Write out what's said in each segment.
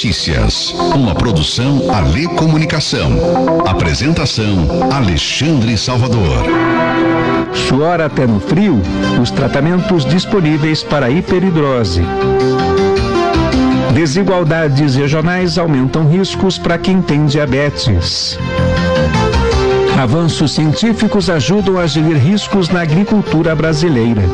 Notícias, uma produção Alê Comunicação. Apresentação Alexandre Salvador. Suor até no frio, os tratamentos disponíveis para hiperidrose. Desigualdades regionais aumentam riscos para quem tem diabetes. Avanços científicos ajudam a gerir riscos na agricultura brasileira.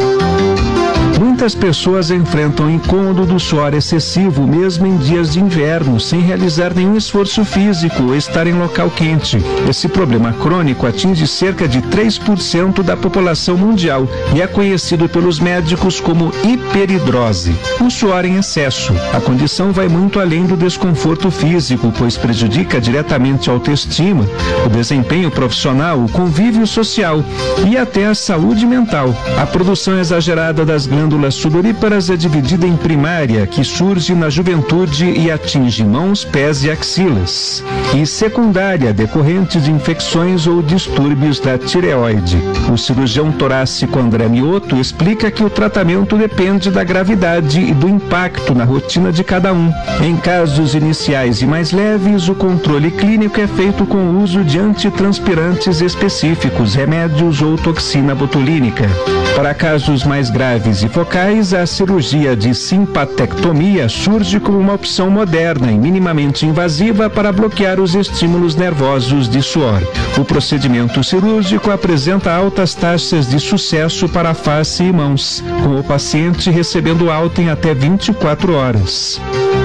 Muitas pessoas enfrentam o incômodo do suor excessivo mesmo em dias de inverno, sem realizar nenhum esforço físico ou estar em local quente. Esse problema crônico atinge cerca de 3% da população mundial e é conhecido pelos médicos como hiperidrose, o suor em excesso. A condição vai muito além do desconforto físico, pois prejudica diretamente a autoestima, o desempenho profissional, o convívio social e até a saúde mental. A produção exagerada das glândulas sudoríparas é dividida em primária, que surge na juventude e atinge mãos, pés e axilas, e secundária, decorrente de infecções ou distúrbios da tireoide. O cirurgião torácico André Mioto explica que o tratamento depende da gravidade e do impacto na rotina de cada um. Em casos iniciais e mais leves, o controle clínico é feito com o uso de antitranspirantes específicos, remédios ou toxina botulínica. Para casos mais graves e focais, a cirurgia de simpatectomia surge como uma opção moderna e minimamente invasiva para bloquear os estímulos nervosos de suor. O procedimento cirúrgico apresenta altas taxas de sucesso para a face e mãos, com o paciente recebendo alta em até 24 horas.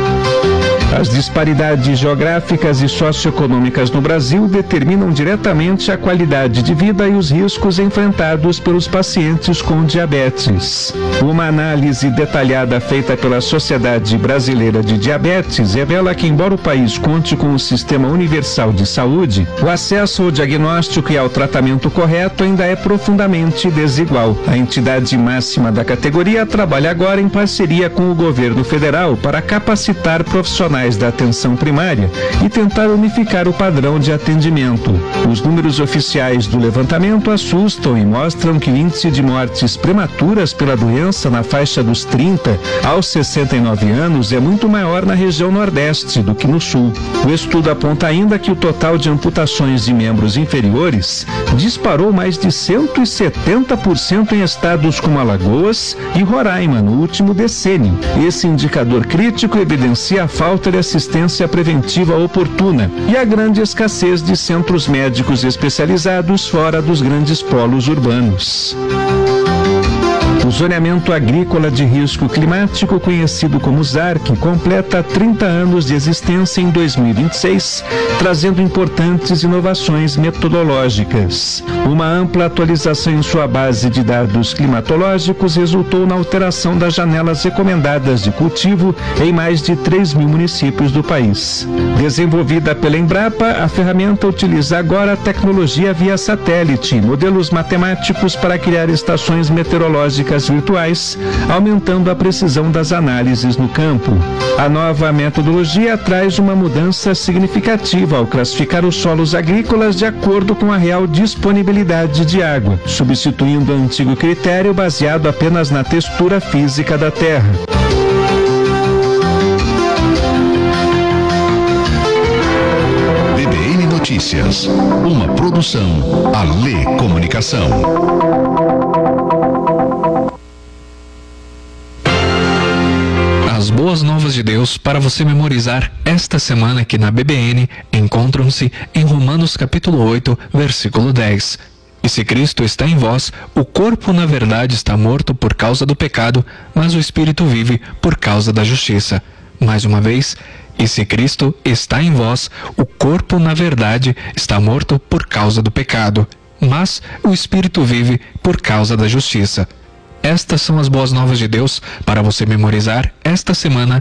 As disparidades geográficas e socioeconômicas no Brasil determinam diretamente a qualidade de vida e os riscos enfrentados pelos pacientes com diabetes. Uma análise detalhada feita pela Sociedade Brasileira de Diabetes revela que, embora o país conte com um sistema universal de saúde, o acesso ao diagnóstico e ao tratamento correto ainda é profundamente desigual. A entidade máxima da categoria trabalha agora em parceria com o governo federal para capacitar profissionais da atenção primária e tentar unificar o padrão de atendimento. Os números oficiais do levantamento assustam e mostram que o índice de mortes prematuras pela doença na faixa dos 30 aos 69 anos é muito maior na região Nordeste do que no Sul. O estudo aponta ainda que o total de amputações de membros inferiores disparou mais de 170% em estados como Alagoas e Roraima no último decênio. Esse indicador crítico evidencia a falta de assistência preventiva oportuna e a grande escassez de centros médicos especializados fora dos grandes polos urbanos. O zoneamento agrícola de risco climático, conhecido como ZARC, completa 30 anos de existência em 2026, trazendo importantes inovações metodológicas. Uma ampla atualização em sua base de dados climatológicos resultou na alteração das janelas recomendadas de cultivo em mais de 3 mil municípios do país. Desenvolvida pela Embrapa, a ferramenta utiliza agora a tecnologia via satélite, modelos matemáticos para criar estações meteorológicas virtuais, aumentando a precisão das análises no campo. A nova metodologia traz uma mudança significativa ao classificar os solos agrícolas de acordo com a real disponibilidade de água, substituindo o antigo critério baseado apenas na textura física da terra. BBN Notícias, uma produção Alê Comunicação. As boas novas de Deus para você memorizar esta semana aqui na BBN encontram-se em Romanos capítulo 8, versículo 10. E se Cristo está em vós, o corpo na verdade está morto por causa do pecado, mas o espírito vive por causa da justiça. Mais uma vez, e se Cristo está em vós, o corpo na verdade está morto por causa do pecado, mas o espírito vive por causa da justiça. Estas são as boas novas de Deus para você memorizar esta semana